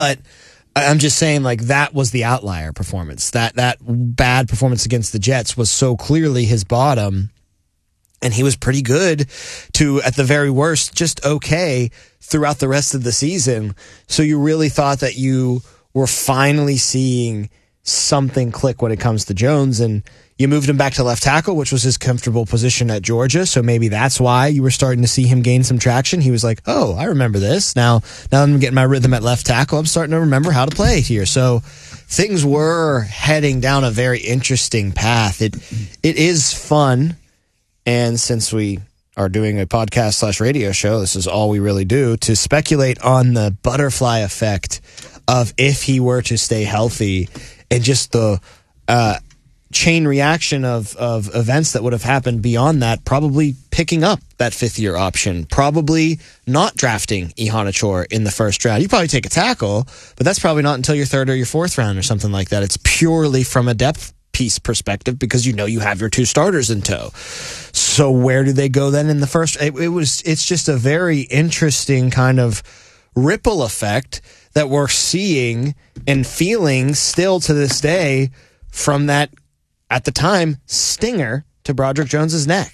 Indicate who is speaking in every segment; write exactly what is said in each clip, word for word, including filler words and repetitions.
Speaker 1: But I'm just saying, like, that was the outlier performance. That that bad performance against the Jets was so clearly his bottom, and he was pretty good to, at the very worst, just okay throughout the rest of the season. So you really thought that you were finally seeing something click when it comes to Jones, and you moved him back to left tackle, which was his comfortable position at Georgia. So maybe that's why you were starting to see him gain some traction. He was like, oh, I remember this. Now, now I'm getting my rhythm at left tackle. I'm starting to remember how to play here. So things were heading down a very interesting path. It, it is fun. And since we are doing a podcast slash radio show, this is all we really do, to speculate on the butterfly effect of if he were to stay healthy and just the, uh, chain reaction of, of events that would have happened beyond that, probably picking up that fifth year option, probably not drafting Iheanacho in the first round. You probably take a tackle, but that's probably not until your third or your fourth round or something like that. It's purely from a depth piece perspective because you know you have your two starters in tow. So where do they go then in the first? It, it was, it's just a very interesting kind of ripple effect that we're seeing and feeling still to this day from that, at the time, stinger to Broderick Jones's neck.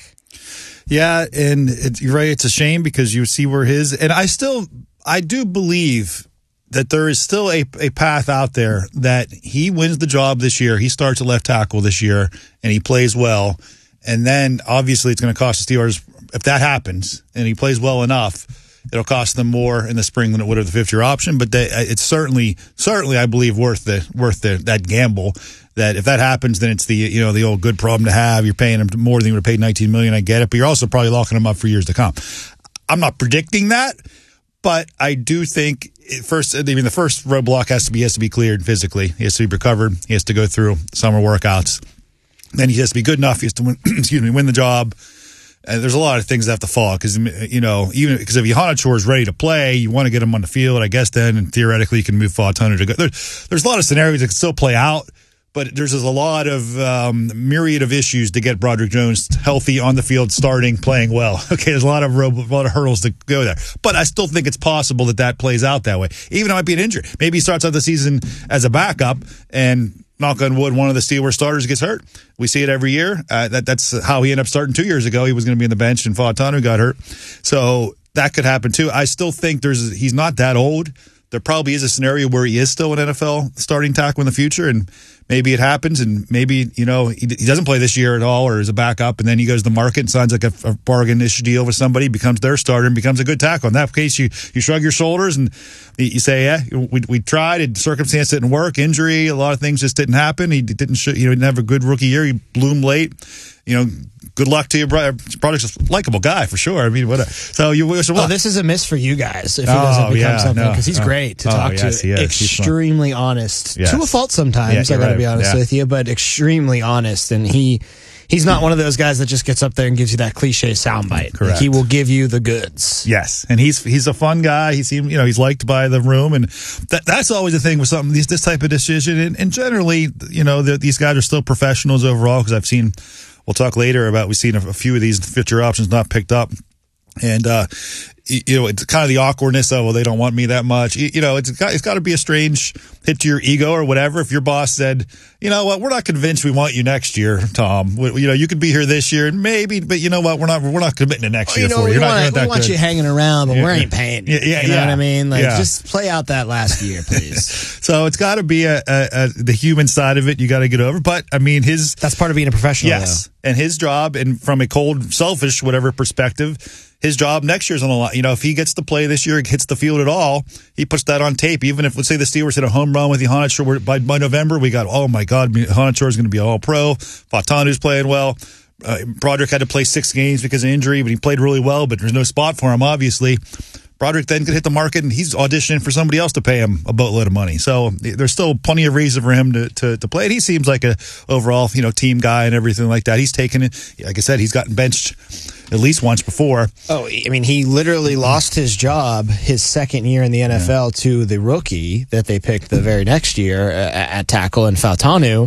Speaker 2: Yeah, and it, you're right. It's a shame because you see where his, and I still, I do believe that there is still a, a path out there that he wins the job this year. He starts at left tackle this year and he plays well. And then obviously it's going to cost the Steelers, if that happens and he plays well enough, it'll cost them more in the spring than it would have the fifth year option. But they, it's certainly, certainly, I believe, worth the worth the, that gamble. That if that happens, then it's the you know the old good problem to have. You're paying them more than you would have paid nineteen million dollars. I get it, but you're also probably locking them up for years to come. I'm not predicting that, but I do think it first. I mean, the first roadblock has to be he has to be cleared physically. He has to be recovered. He has to go through summer workouts. Then he has to be good enough. He has to win. excuse me, win the job. And there's a lot of things that have to fall because, you know, even because if Iheanacho is ready to play, you want to get him on the field, I guess then, and theoretically you can move Fautanu to go. There, there's a lot of scenarios that can still play out, but there's a lot of um, myriad of issues to get Broderick Jones healthy on the field, starting, playing well. Okay, there's a lot of a lot of hurdles to go there. But I still think it's possible that that plays out that way. Even though it might be an injury. Maybe he starts out the season as a backup and, knock on wood, one of the Steelers starters gets hurt. We see it every year. Uh, that That's how he ended up starting two years ago. He was going to be on the bench, and Fautanu got hurt. So that could happen, too. I still think there's he's not that old. There probably is a scenario where he is still an N F L starting tackle in the future, and maybe it happens, and maybe, you know, he, he doesn't play this year at all or is a backup, and then he goes to the market and signs like a, a bargain-ish deal with somebody, becomes their starter, and becomes a good tackle. In that case, you, you shrug your shoulders and you say, yeah, we, we tried, and circumstance didn't work, injury, a lot of things just didn't happen. He didn't, sh- you know, he didn't have a good rookie year. He bloomed late. You know, good luck to you, brother. Broderick's a likable guy for sure. I mean, what? A, so you wish.
Speaker 1: Oh, this is a miss for you guys if he doesn't
Speaker 2: oh,
Speaker 1: become
Speaker 2: yeah,
Speaker 1: something because
Speaker 2: no,
Speaker 1: he's
Speaker 2: oh,
Speaker 1: great to
Speaker 2: oh,
Speaker 1: talk
Speaker 2: yes,
Speaker 1: to.
Speaker 2: he is.
Speaker 1: Extremely honest,
Speaker 2: yes.
Speaker 1: to a fault sometimes.
Speaker 2: Yeah,
Speaker 1: I got to
Speaker 2: right.
Speaker 1: be honest
Speaker 2: yeah.
Speaker 1: with you, but extremely honest, and he. He's not one of those guys that just gets up there and gives you that cliche soundbite.
Speaker 2: Correct.
Speaker 1: Like, he will give you the goods.
Speaker 2: Yes, and he's he's a fun guy. He seems you know he's liked by the room, and that that's always the thing with something these this type of decision. And, and generally, you know, the, these guys are still professionals overall because I've seen. We'll talk later about we've seen a, a few of these future options not picked up, and uh, you know it's kind of the awkwardness of well they don't want me that much. You, you know it's got, it's got to be a strange hit to your ego or whatever. If your boss said, you know what, we're not convinced we want you next year, Tom. We, you know, you could be here this year, and maybe, but you know what, we're not we're not committing to next
Speaker 1: well,
Speaker 2: year
Speaker 1: you know,
Speaker 2: for you.
Speaker 1: We,
Speaker 2: You're
Speaker 1: want,
Speaker 2: not,
Speaker 1: we
Speaker 2: not
Speaker 1: want
Speaker 2: good.
Speaker 1: you hanging around, but
Speaker 2: yeah.
Speaker 1: we ain't paying you.
Speaker 2: Yeah, yeah,
Speaker 1: you know
Speaker 2: yeah.
Speaker 1: what I mean? Like,
Speaker 2: yeah.
Speaker 1: just play out that last year, please.
Speaker 2: So it's got to be a, a, a the human side of it. You got to get over. But I mean, his
Speaker 1: that's part of being a professional.
Speaker 2: Yes,
Speaker 1: though.
Speaker 2: And his job, and from a cold, selfish, whatever perspective. His job next year's on the line. You know, if he gets to play this year, hits the field at all, he puts that on tape. Even if, let's say, the Steelers hit a home run with Iheanacho, by by November, we got, oh my God, Iheanacho is going to be all pro. Fautanu's playing well. Uh, Broderick had to play six games because of injury, but he played really well. But there's no spot for him, obviously. Broderick then could hit the market, and he's auditioning for somebody else to pay him a boatload of money. So there's still plenty of reason for him to, to, to play. And he seems like a overall, you know, team guy and everything like that. He's taken it. Like I said, he's gotten benched at least once before.
Speaker 1: Oh, I mean, he literally lost his job his second year in the N F L yeah. to the rookie that they picked the very next year uh, at tackle in Fautanu.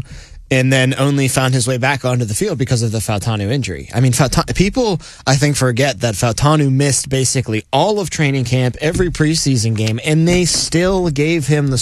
Speaker 1: and then only found his way back onto the field because of the Fautanu injury. I mean, Fautanu, people, I think, forget that Fautanu missed basically all of training camp, every preseason game, and they still gave him the